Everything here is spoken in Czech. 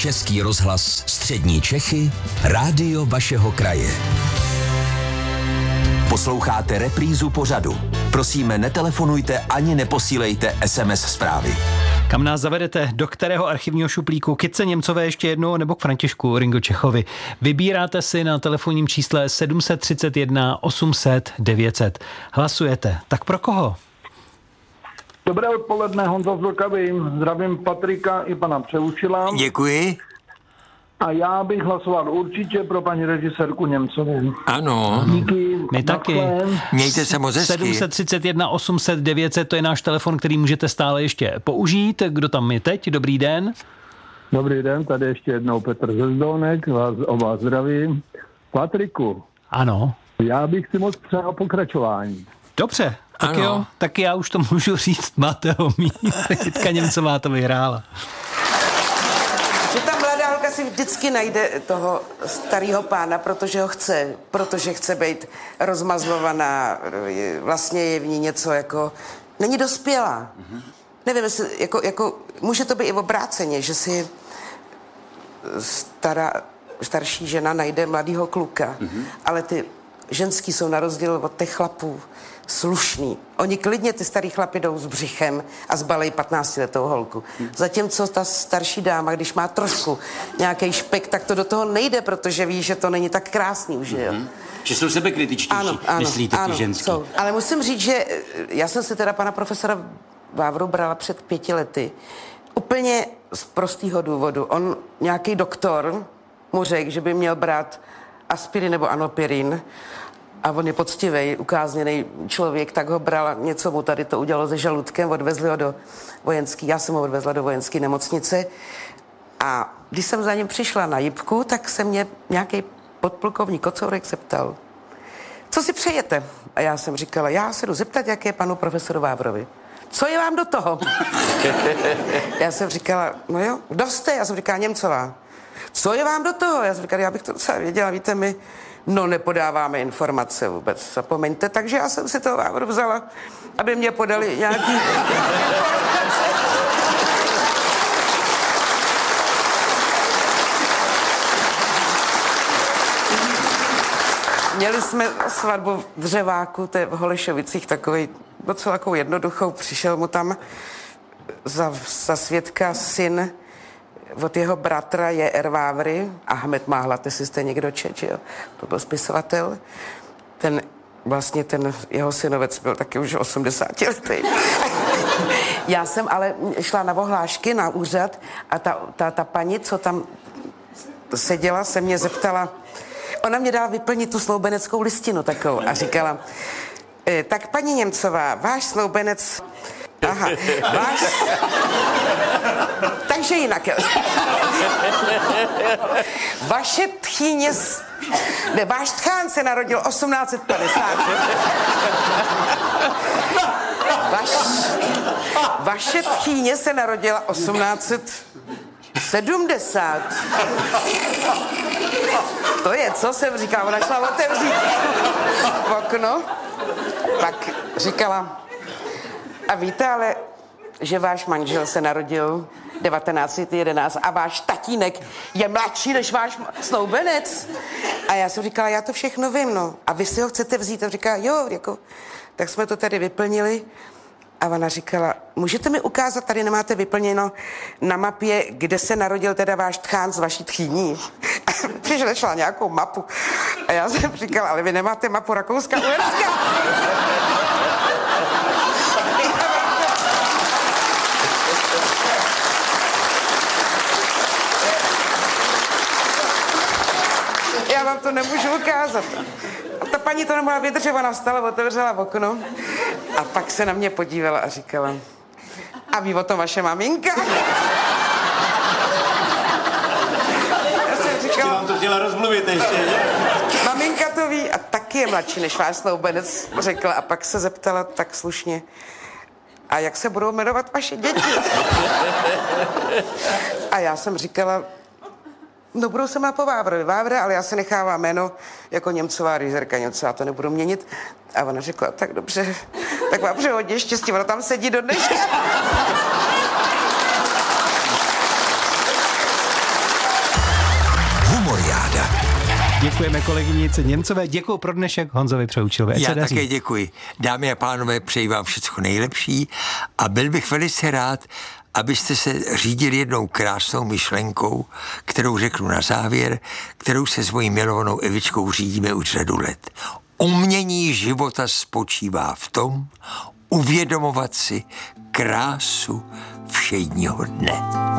Český rozhlas Střední Čechy, rádio vašeho kraje. Posloucháte reprízu pořadu. Prosíme, netelefonujte ani neposílejte SMS zprávy. Kam nás zavedete? Do kterého archivního šuplíku? Kytce Němcové ještě jednou nebo k Františku Ringo Čechovi? Vybíráte si na telefonním čísle 731 800 900. Hlasujete. Tak pro koho? Dobré odpoledne, Honza z Vlkavy. Zdravím Patrika i pana Přeučila. Děkuji. A já bych hlasoval určitě pro paní režisérku Němcovou. Ano. Díky. My taky. Mějte se moc hezky. 731 800 900, to je náš telefon, který můžete stále ještě použít. Kdo tam je teď? Dobrý den. Dobrý den, tady ještě jednou Petr ze Zdolnek, vás zdravím. Patriku. Ano. Já bych si moc přál pokračování. Dobře, tak ano. Jo, tak já už to můžu říct, máte ho mít. Kytka Němcová to vyhrála. Že ta mladá holka si vždycky najde toho starého pána, protože chce být rozmazlovaná, vlastně je v ní něco jako, není dospělá. Nevím, jestli, jako, může to být i obráceně, že si starší žena najde mladýho kluka, ale ty ženský jsou na rozdíl od těch chlapů slušný. Oni klidně, ty starý chlapi, jdou s břichem a zbalej 15letou holku. Zatímco ta starší dáma, když má trošku nějaký špek, tak to do toho nejde, protože ví, že to není tak krásný už, jo. Že jsou sebekritičtější, myslíte ty ženský. Jsou. Ale musím říct, že já jsem si teda pana profesora Vávru brala před 5 lety. Úplně z prostého důvodu. On, nějaký doktor, mu řekl, že by měl brát aspirin nebo anopirin, a on je poctivý, ukázněný člověk, tak ho bral, něco mu tady to udělalo se žaludkem, odvezli ho do vojenský, já jsem ho odvezla do vojenské nemocnice a když jsem za ním přišla na jipku, tak se mě nějaký podplukovník Kocourek zeptal, co si přejete? A já jsem říkala, já se jdu zeptat, jak je panu profesoru Vávrovi. Co je vám do toho? Já jsem říkala, no jo, kdo jste? Já jsem říkala, Němcová. Co je vám do toho? Já jsem říkala, já bych to docela věděla, víte, my nepodáváme informace vůbec, zapomeňte, takže já jsem si toho Vávru vzala, aby mě podali nějaký informace. Měli jsme svatbu v Dřeváku, to je v Holešovicích, takovej docela takovou jednoduchou, přišel mu tam za svědka syn od jeho bratra je R. Vávry, Ahmed Máhlat, jestli jste někdo čet, jo? To byl spisovatel. Ten jeho synovec byl taky už 80 letý. Já jsem ale šla na ohlášky na úřad a ta paní, co tam seděla, se mě zeptala, ona mě dala vyplnit tu snoubeneckou listinu takovou a říkala, tak paní Němcová, váš snoubenec... Aha, takže jinak. Vaše tchýně... váš tchán se narodil 1850. Vaše tchýně se narodila 1870. To je, co jsem říkala, ona šla otevřít okno, pak říkala, a víte ale, že váš manžel se narodil 1911 a váš tatínek je mladší než váš snoubenec. A já jsem říkala, já to všechno vím, no. A vy si ho chcete vzít? A říkala, jo, jako, tak jsme to tady vyplnili. A ona říkala, můžete mi ukázat, tady nemáte vyplněno na mapě, kde se narodil teda váš tchán z vaší tchýní. Přišla nějakou mapu. A já jsem říkala, ale vy nemáte mapu Rakouska-Uherska? Já vám to nemůžu ukázat. A ta paní to nemohla vydržet, ona vstala, otevřela okno a pak se na mě podívala a říkala, a ví o tom vaše maminka? Já jsem říkala, Vám to chtěla rozmluvit ještě, ne? Maminka to ví a taky je mladší než váš snoubenec, řekla a pak se zeptala tak slušně, a jak se budou jmenovat vaše děti? A já jsem říkala, no budou se má po Vávre, ale já si nechávám jméno jako Němcová, režisérka Němcová, to nebudu měnit. A ona řekla, tak dobře, tak vám přeju hodně štěstí, ona tam sedí do dneška. Děkujeme kolegyni Němcové, děkuji pro dnešek Honzovi Přehučilovi. Já také děkuji. Dámy a pánové, přeji vám všechno nejlepší a byl bych velice rád, abyste se řídili jednou krásnou myšlenkou, kterou řeknu na závěr, kterou se s mojí milovanou Evičkou řídíme už řadu let. Umění života spočívá v tom, uvědomovat si krásu všedního dne.